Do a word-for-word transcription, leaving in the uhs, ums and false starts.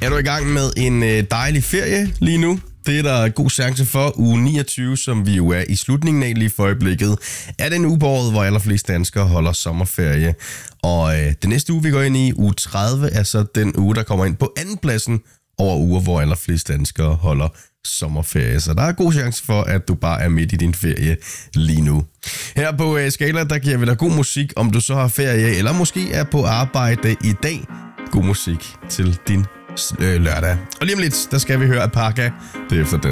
Er du i gang med en øh, dejlig ferie lige nu? Det er der god chance for. Uge niogtyve, som vi jo er i slutningen af lige for øjeblikket, er den uge på året, hvor allerflest danskere holder sommerferie. Og øh, den næste uge, vi går ind i, uge tredive, er så den uge, der kommer ind på andenpladsen over uger, hvor allerflest danskere holder sommerferie. Så der er god chance for, at du bare er midt i din ferie lige nu. Her på øh, Skala, der giver vi dig god musik, om du så har ferie, eller måske er på arbejde i dag. God musik til din øh, lørdag. Og lige om lidt, der skal vi høre Apaka. Det er efter den.